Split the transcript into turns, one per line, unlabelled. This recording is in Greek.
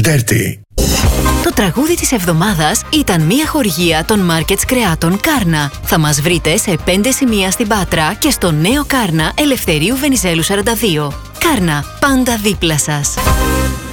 Dirty.
Το τραγούδι της εβδομάδας ήταν μια χορηγία των Markets Κρεάτων Κάρνα. Θα μας βρείτε σε 5 σημεία στην Πάτρα και στο νέο Κάρνα Ελευθερίου Βενιζέλου 42. Κάρνα, πάντα δίπλα σας.